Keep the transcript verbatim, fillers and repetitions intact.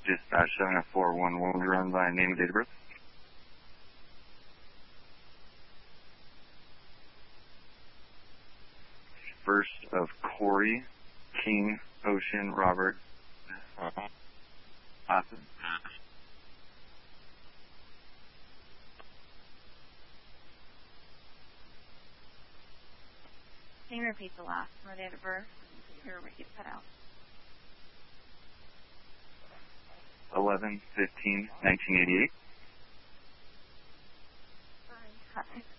Dispatch seven F four one one, we run by name and date of birth. First of Corey, King, Ocean, Robert. Awesome. Can you repeat the last from the date of birth? Here we get cut out. eleven fifteen nineteen eighty-eight. Sorry.